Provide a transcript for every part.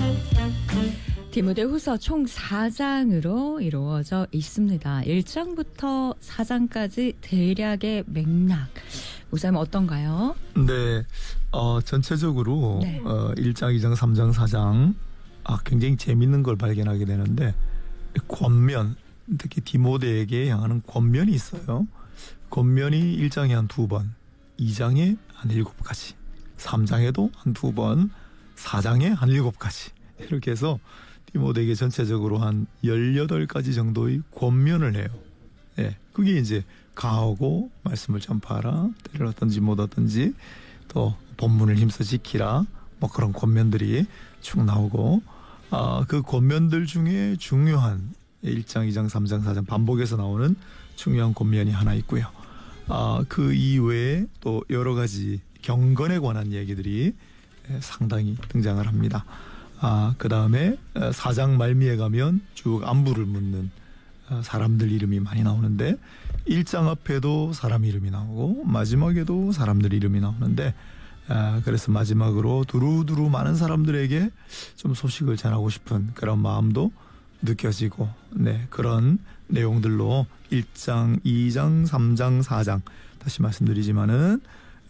디모데후서 총 4장으로 이루어져 있습니다. 1장부터 4장까지 대략의 맥락. 목사님 어떤가요? 네, 전체적으로 네. 1장, 2장, 3장, 4장 굉장히 재밌는 걸 발견하게 되는데 권면, 특히 디모데에게 향하는 권면이 있어요. 권면이 1장에 한 2번, 2장에 한 7가지, 3장에도 한 2번, 4장에 한 7가지 이렇게 해서 디모데에게 전체적으로 한 18가지 정도의 권면을 해요. 예, 그게 이제 가하고 말씀을 전파하라, 때를 얻든지 못 얻든지 또 본문을 힘써 지키라, 뭐 그런 권면들이 쭉 나오고 그 권면들 중에 중요한 1장, 2장, 3장, 4장 반복해서 나오는 중요한 권면이 하나 있고요. 그 이외에 또 여러 가지 경건에 관한 얘기들이 상당히 등장을 합니다. 그 다음에 4장 말미에 가면 쭉 안부를 묻는 사람들 이름이 많이 나오는데 1장 앞에도 사람 이름이 나오고 마지막에도 사람들 이름이 나오는데 그래서 마지막으로 두루두루 많은 사람들에게 좀 소식을 전하고 싶은 그런 마음도 느껴지고, 네, 그런 내용들로 1장, 2장, 3장, 4장 다시 말씀드리지만은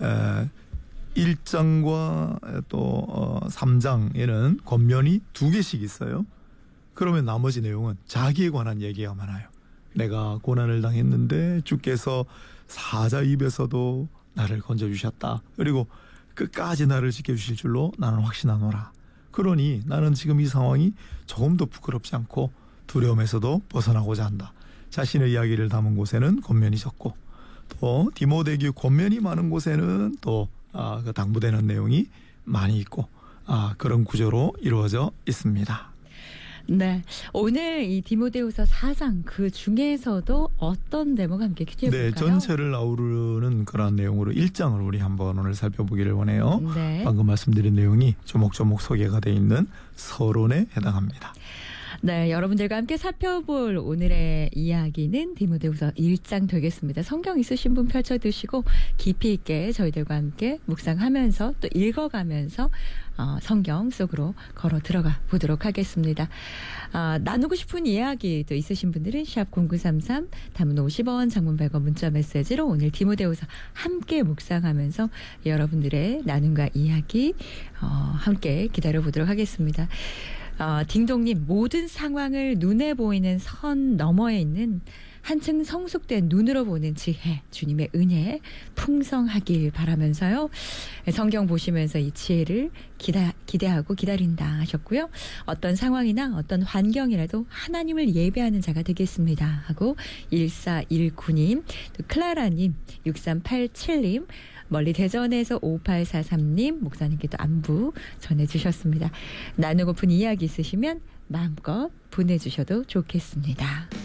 1장과 또 3장에는 권면이 2개씩 있어요. 그러면 나머지 내용은 자기에 관한 얘기가 많아요. 내가 고난을 당했는데 주께서 사자 입에서도 나를 건져주셨다. 그리고 끝까지 나를 지켜주실 줄로 나는 확신하노라. 그러니 나는 지금 이 상황이 조금도 부끄럽지 않고 두려움에서도 벗어나고자 한다. 자신의 이야기를 담은 곳에는 권면이 적고 또 디모데에게 권면이 많은 곳에는 또 그 당부되는 내용이 많이 있고 그런 구조로 이루어져 있습니다. 네, 오늘 이 디모데후서 4장 그 중에서도 어떤 대목 함께 기대해볼까요? 네, 전체를 아우르는 그런 내용으로 1장을 우리 한번 오늘 살펴보기를 원해요. 네. 방금 말씀드린 내용이 조목조목 소개가 되어 있는 서론에 해당합니다. 네, 여러분들과 함께 살펴볼 오늘의 이야기는 디모데후서 1장 되겠습니다. 성경 있으신 분 펼쳐두시고 깊이 있게 저희들과 함께 묵상하면서 또 읽어가면서 성경 속으로 걸어 들어가 보도록 하겠습니다. 나누고 싶은 이야기도 있으신 분들은 샵 0933 단문 50원, 장문 100원 문자 메시지로 오늘 디모데후서 함께 묵상하면서 여러분들의 나눔과 이야기 함께 기다려보도록 하겠습니다. 딩동님, 모든 상황을 눈에 보이는 선 너머에 있는 한층 성숙된 눈으로 보는 지혜, 주님의 은혜 풍성하길 바라면서요. 성경 보시면서 이 지혜를 기대하고 기다린다 하셨고요. 어떤 상황이나 어떤 환경이라도 하나님을 예배하는 자가 되겠습니다 하고 1419님, 또 클라라님, 6387님, 멀리 대전에서 5843님 목사님께도 안부 전해주셨습니다. 나누고픈 이야기 있으시면 마음껏 보내주셔도 좋겠습니다.